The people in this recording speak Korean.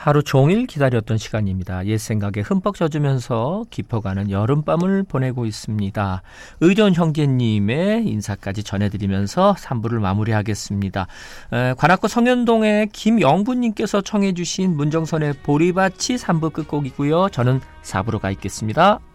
하루 종일 기다렸던 시간입니다. 옛 생각에 흠뻑 젖으면서 깊어가는 여름밤을 보내고 있습니다. 의전 형제님의 인사까지 전해드리면서 3부를 마무리하겠습니다. 관악구 성현동의 김영부님께서 청해 주신 문정선의 보리밭이 3부 끝곡이고요. 저는 4부로 가 있겠습니다.